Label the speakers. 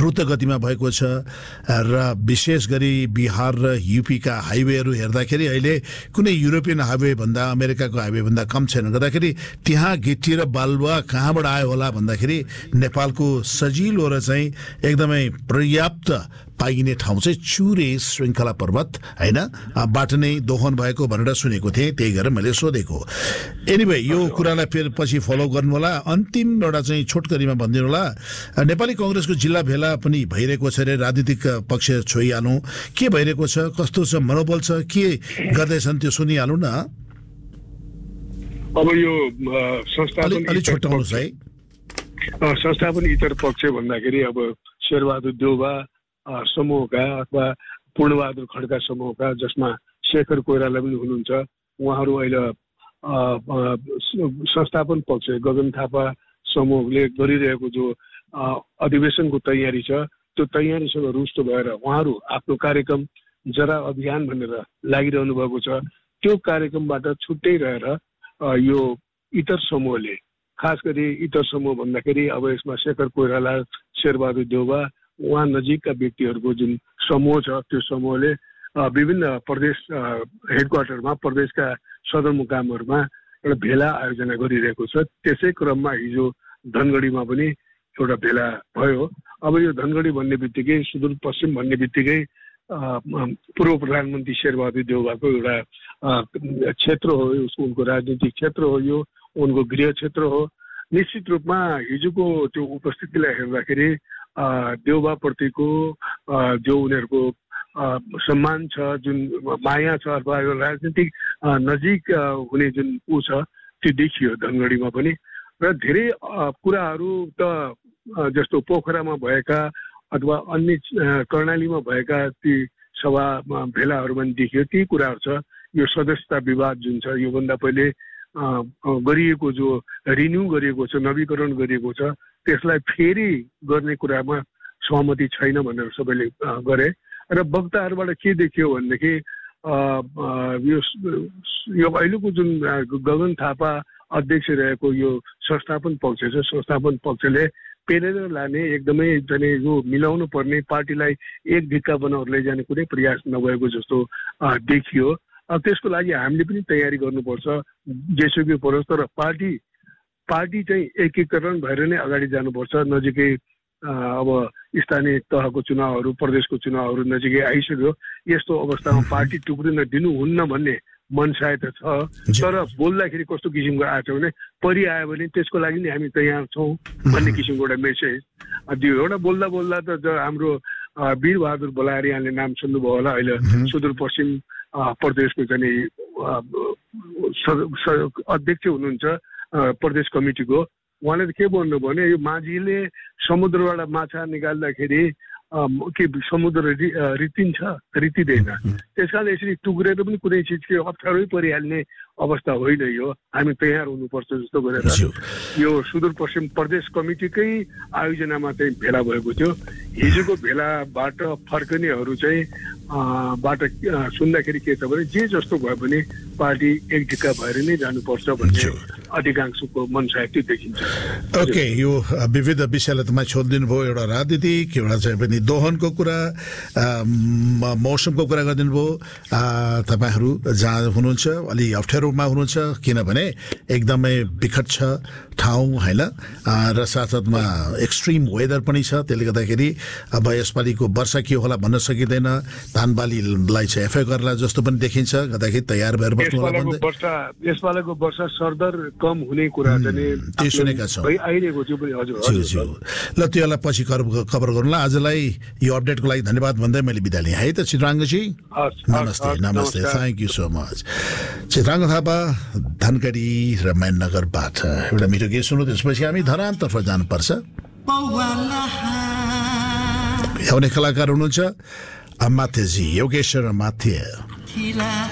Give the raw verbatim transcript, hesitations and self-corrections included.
Speaker 1: द्रुत गतिमा भएको छ र विशेष गरी बिहार र युपीका हाइवेहरू हेर्दाखेरि अहिले कुनै युरोपियन हाइवे भन्दा अमेरिकाको हाइवे भन्दा कम छैन गर्दाखेरि त्यहाँ गिट्टी र बालुवा कहाँबाट आयो होला भन्दाखेरि नेपालको सजिलो र चाहिँ एकदमै पर्याप्त पाइने ठाउँ चाहिँ चुरे श्रृङ्खला पर्वत होइन बाट नै दोहन भएको भनेर सुनेको थिएँ, त्यही गरेर मैले सोधेको। एनिवे यो कुरालाई फेरि पछि फलो गर्नु होला। अन्तिम एउटा चाहिँ छोटकरीमा भनिदिनु होला, नेपाली कङ्ग्रेसको जिल्ला भेला पनि भइरहेको छ अरे, राजनीतिक पक्ष छोइहालौँ, के भइरहेको छ, कस्तो छ, मनोबल छ, के गर्दैछन् त्यो सुनिहालौँ न।
Speaker 2: अब यो संस्थापन
Speaker 1: अलि छोटाउनुहोस् है।
Speaker 2: संस्थापन इतर पक्ष भन्दाखेरि अब शेरबहादुर देउवा समूहका अथवा पूर्णबहादुर खड्का समूहका, जसमा शेखर कोइराला पनि हुनुहुन्छ, उहाँहरू अहिले संस्थापन पक्ष गगन थापा समूहले गरिरहेको जो अधिवेशनको तयारी छ त्यो तयारीसँग रुष्ट भएर उहाँहरू आफ्नो कार्यक्रम जरा अभियान भनेर लागिरहनु भएको छ। त्यो कार्यक्रमबाट छुट्टै रहेर यो इतर समूहले, खास गरी इतर समूह भन्दाखेरि अब यसमा शेखर कोइराला, शेरबहादुर देउवा, उहाँ नजिकका व्यक्तिहरूको जुन समूह छ त्यो समूहले विभिन्न प्रदेश हेडक्वार्टरमा, प्रदेशका सदरमुकामहरूमा एउटा भेला आयोजना गरिरहेको छ। त्यसै क्रममा हिजो धनगढीमा पनि एउटा भेला भयो। अब यो धनगढी भन्ने बित्तिकै, सुदूरपश्चिम भन्ने बित्तिकै पूर्व प्रधानमन्त्री शेरबहादुर देउवाको एउटा क्षेत्र हो, उसको उनको राजनीतिक क्षेत्र हो, यो उनको गृह क्षेत्र हो। निश्चित रूपमा हिजोको त्यो उपस्थितिलाई हेर्दाखेरि देउवाप्रतिको जो उनीहरूको सम्मान छ, जुन माया छ, अथवा यो राजनीतिक नजिक हुने जुन ऊ छ त्यो देखियो धनगढीमा पनि। र धेरै कुराहरू त जस्तो पोखरामा भएका अथवा अन्य कर्णालीमा भएका ती सभा भेलाहरूमा पनि देखियो, ती कुराहरू छ। यो सदस्यता विवाद जुन छ, योभन्दा पहिले गरिएको जो रिन्यू गरिएको छ, नवीकरण गरिएको छ, त्यसलाई फेरि गर्ने कुरामा सहमति छैन भनेर सबैले गरे। र वक्ताहरूबाट के देखियो भनेदेखि यो यो अहिलेको जुन गगन थापा अध्यक्ष रहेको यो संस्थापन पक्ष छ, संस्थापन पक्षले पेलेर लाने, एकदमै जाने यो मिलाउनु पर्ने, पार्टीलाई एक ढिक्का बनाएर लैजाने कुनै प्रयास नभएको जस्तो देखियो। अब त्यसको लागि हामीले पनि तयारी गर्नुपर्छ, जेसुकै परोस्। तर पार्टी पार्टी चाहिँ एकीकरण भएर नै अगाडि जानुपर्छ। नजिकै अब स्थानीय तहको चुनावहरू, प्रदेशको चुनावहरू नजिकै आइसक्यो। यस्तो अवस्थामा पार्टी टुक्रिन दिनुहुन्न भन्ने मनसाय त छ, तर बोल्दाखेरि कस्तो किसिमको आएको छ भने परि आयो भने त्यसको लागि नि हामी तयार छौँ भन्ने किसिमको एउटा मेसेज दियो। एउटा बोल्दा बोल्दा त हाम्रो वीरबहादुर बोलाएर यहाँले नाम सुन्नुभयो होला, अहिले सुदूरपश्चिम प्रदेशको चाहिँ अध्यक्ष हुनुहुन्छ प्रदेश कमिटीको। उहाँले त के भन्नु भने यो माझीले समुद्रबाट माछा निकाल्दाखेरि के समुद्र रितिन्छ, रितिँदैन। त्यस कारण यसरी टुक्रेर पनि कुनै चिजको अप्ठ्यारै परिहाल्ने अवस्था होइन। यो हामी तयार हुनुपर्छ जस्तो गरेर यो सुदूरपश्चिम प्रदेश कमिटीकै आयोजनामा चाहिँ भेला भएको थियो। हिजोको भेलाबाट फर्कनेहरू चाहिँ बाट सुन्दाखेरि के छ भने जे जस्तो भए पनि पार्टी एक ढिक्का भएर नै जानुपर्छ भन्ने अधिकांशको मनसाय त्यो देखिन्छ।
Speaker 1: ओके, यो विविध विषयलाई तपाईँ छोडिदिनु भयो। एउटा राजनीतिक, एउटा चाहिँ पनि दोहनको कुरा, मौसमको कुरा गरिदिनु भयो। तपाईँहरू जहाँ हुनुहुन्छ अलि अप्ठ्यारोमा हुनुहुन्छ, किनभने एकदमै विकट छ ठाउँ होइन, र साथसाथमा एक्सट्रिम वेदर पनि छ। त्यसले गर्दाखेरि अब यसपालिको वर्षा के होला भन्न सकिँदैन। धान बालीलाई चाहिँ एफआई गर्ला जस्तो पनि देखिन्छ, गर्दाखेरि तयार भएर बस्नु होला।
Speaker 2: यसपालिको वर्षा सरदर कम हुने कुरा चाहिँ
Speaker 1: त्यो सुनेका छौँ,
Speaker 2: आइरहेको थियो पनि। हजुर,
Speaker 1: ल त्योलाई पछि कभर गरौँला। आजलाई यो अपडेटको लागि धन्यवाद भन्दै मैले बिदा लिएँ है त चित्राङ्गजी। नमस्ते नमस्ते, thank you so much. चित्राङ्ग Thapa Dhangadhi र मैननगरबाट एउटा मिठो गीत सुन्नु, त्यसपछि हामी धरानतर्फ जानुपर्छ। आउने कलाकार हुनुहुन्छ अमात्यजी, योगेश्वर अमात्य।